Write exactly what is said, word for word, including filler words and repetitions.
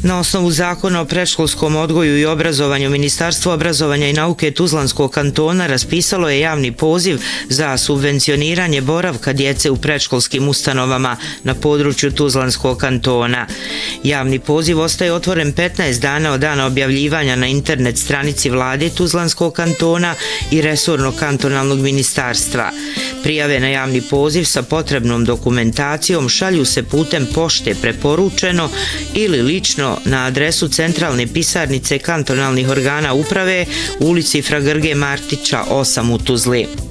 Na osnovu zakona o predškolskom odgoju i obrazovanju, Ministarstvo obrazovanja i nauke Tuzlanskog kantona raspisalo je javni poziv za subvencioniranje boravka djece u predškolskim ustanovama na području Tuzlanskog kantona. Javni poziv ostaje otvoren petnaest dana od dana objavljivanja na internet stranici vlade Tuzlanskog kantona i resornog kantonalnog ministarstva. Prijave na javni poziv sa potrebnom dokumentacijom šalju se putem pošte preporučeno ili lično na adresu centralne pisarnice kantonalnih organa uprave u ulici Fra Grge Martića osam u Tuzli.